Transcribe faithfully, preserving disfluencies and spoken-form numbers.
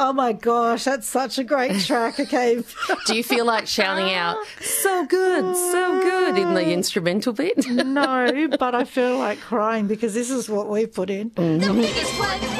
Oh, my gosh, that's such a great track. Okay. Do you feel like shouting out, so good, so good, in the instrumental bit? No, but I feel like crying because this is what we put in. The biggest one